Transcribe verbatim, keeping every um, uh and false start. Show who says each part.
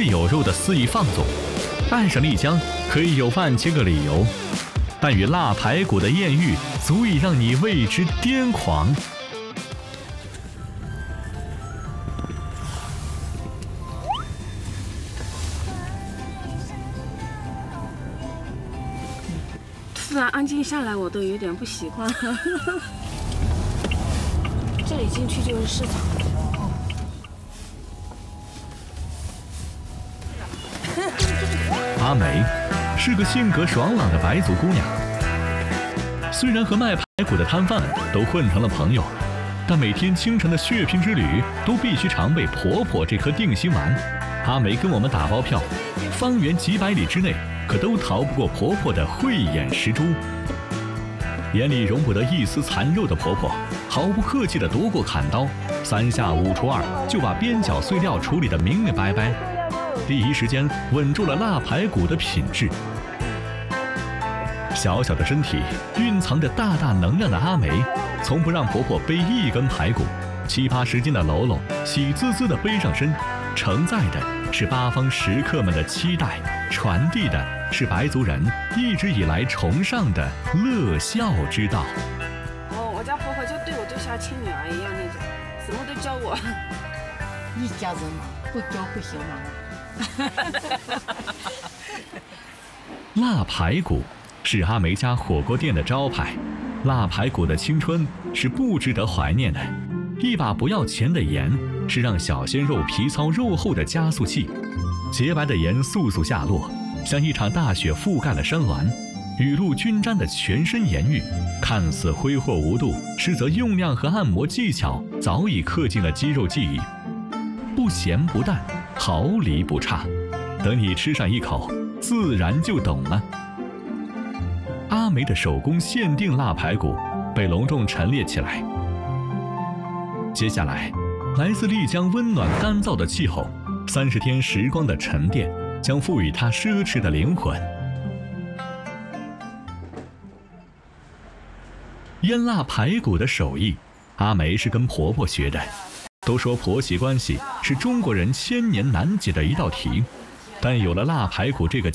Speaker 1: 有肉的肆意放纵。爱上丽江可以有万千个理由，但与腊排骨的艳遇足以让你为之癫狂。
Speaker 2: 突然安静下来，我都有点不习惯。这里进去就是市场。
Speaker 1: 阿梅是个性格爽朗的白族姑娘，虽然和卖排骨的摊贩都混成了朋友，但每天清晨的血拼之旅都必须常备婆婆这颗定心丸。阿梅跟我们打包票，方圆几百里之内可都逃不过婆婆的慧眼识珠。眼里容不得一丝残肉的婆婆，毫不客气地夺过砍刀，三下五除二就把边角碎料处理得明明白白，第一时间稳住了腊排骨的品质。小小的身体蕴藏着大大能量的阿梅，从不让婆婆背一根排骨，七八十斤的喽啰喜滋滋地背上身，承载的是八方食客们的期待，传递的是白族人一直以来崇尚的乐孝之道。
Speaker 2: 哦，我家婆婆就对我就像亲女儿一样那种，什么都教我。
Speaker 3: 一家人嘛，不教不行嘛。
Speaker 1: 腊排骨是阿梅家火锅店的招牌，腊排骨的青春是不值得怀念的。一把不要钱的盐是让小鲜肉皮糙肉厚的加速器，洁白的盐簌簌下落，像一场大雪覆盖了山峦，雨露均沾的全身盐浴，看似挥霍无度，实则用量和按摩技巧早已刻进了肌肉记忆，不咸不淡，毫厘不差。等你吃上一口，自然就懂了。阿梅的手工限定腊排骨被隆重陈列起来。接下来，来自丽江温暖干燥的气候，三十天时光的沉淀将赋予它奢侈的灵魂。腌腊排骨的手艺，阿梅是跟婆婆学的。都说婆媳关系是中国人千年难解的一道题，但有了腊排骨这个